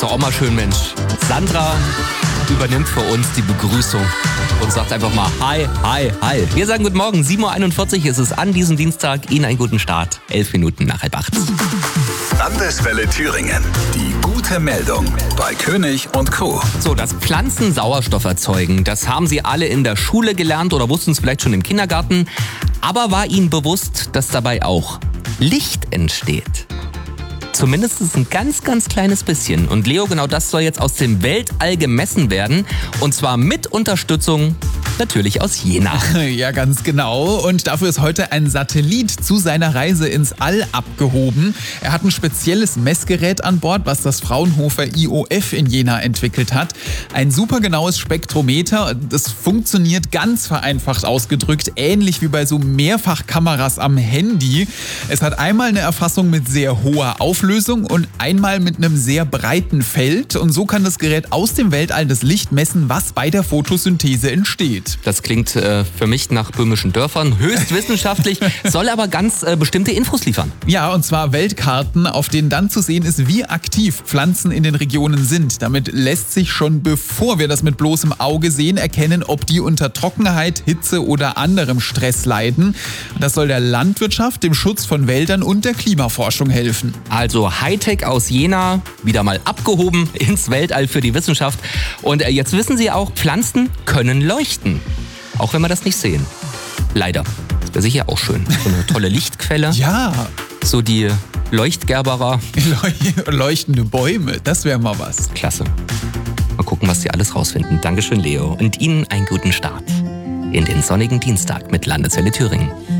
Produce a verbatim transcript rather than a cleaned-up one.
doch auch mal schön, Mensch. Sandra übernimmt für uns die Begrüßung und sagt einfach mal Hi, Hi, Hi. Wir sagen guten Morgen, sieben Uhr einundvierzig ist es an diesem Dienstag. Ihnen einen guten Start, elf Minuten nach halb acht. Landeswelle Thüringen. Die gute Meldung bei König und Co. So, dass Pflanzen Sauerstoff erzeugen, das haben Sie alle in der Schule gelernt oder wussten es vielleicht schon im Kindergarten. Aber war Ihnen bewusst, dass dabei auch Licht entsteht? Zumindest ein ganz, ganz kleines bisschen. Und Leo, genau das soll jetzt aus dem Weltall gemessen werden. Und zwar mit Unterstützung natürlich aus Jena. Ja, ganz genau. Und dafür ist heute ein Satellit zu seiner Reise ins All abgehoben. Er hat ein spezielles Messgerät an Bord, was das Fraunhofer I O F in Jena entwickelt hat. Ein supergenaues Spektrometer. Das funktioniert ganz vereinfacht ausgedrückt, ähnlich wie bei so Mehrfachkameras am Handy. Es hat einmal eine Erfassung mit sehr hoher Auflösung und einmal mit einem sehr breiten Feld. Und so kann das Gerät aus dem Weltall das Licht messen, was bei der Photosynthese entsteht. Das klingt äh, für mich nach böhmischen Dörfern, höchst wissenschaftlich, soll aber ganz äh, bestimmte Infos liefern. Ja, und zwar Weltkarten, auf denen dann zu sehen ist, wie aktiv Pflanzen in den Regionen sind. Damit lässt sich schon, bevor wir das mit bloßem Auge sehen, erkennen, ob die unter Trockenheit, Hitze oder anderem Stress leiden. Das soll der Landwirtschaft, dem Schutz von Wäldern und der Klimaforschung helfen. Also Hightech aus Jena, wieder mal abgehoben ins Weltall für die Wissenschaft. Und äh, jetzt wissen Sie auch, Pflanzen können leuchten. Auch wenn wir das nicht sehen. Leider. Das wäre sicher auch schön. So eine tolle Lichtquelle. Ja. So die Leuchtgerberer. Leuchtende Bäume, das wäre mal was. Klasse. Mal gucken, was Sie alles rausfinden. Dankeschön, Leo. Und Ihnen einen guten Start in den sonnigen Dienstag mit Landeswelle Thüringen.